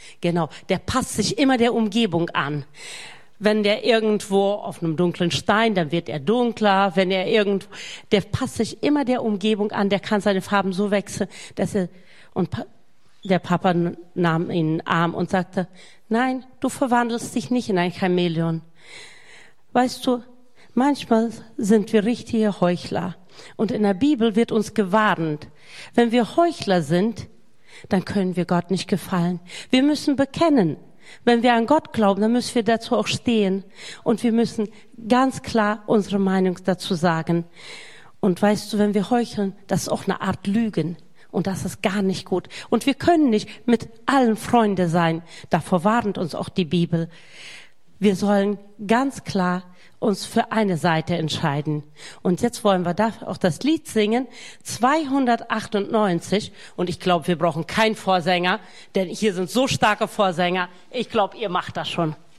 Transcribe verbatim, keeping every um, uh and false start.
Genau, der passt sich immer der Umgebung an. Wenn der irgendwo auf einem dunklen Stein, dann wird er dunkler. Wenn er irgendwo, der passt sich immer der Umgebung an. Der kann seine Farben so wechseln, dass er, und der Papa nahm ihn in den Arm und sagte, nein, du verwandelst dich nicht in ein Chamäleon. Weißt du, manchmal sind wir richtige Heuchler. Und in der Bibel wird uns gewarnt, wenn wir Heuchler sind, dann können wir Gott nicht gefallen. Wir müssen bekennen. Wenn wir an Gott glauben, dann müssen wir dazu auch stehen. Und wir müssen ganz klar unsere Meinung dazu sagen. Und weißt du, wenn wir heucheln, das ist auch eine Art Lügen. Und das ist gar nicht gut. Und wir können nicht mit allen Freunde sein. Davor warnt uns auch die Bibel. Wir sollen ganz klar uns für eine Seite entscheiden. Und jetzt wollen wir da auch das Lied singen, zweihundertachtundneunzig. Und ich glaube, wir brauchen keinen Vorsänger, denn hier sind so starke Vorsänger. Ich glaube, ihr macht das schon.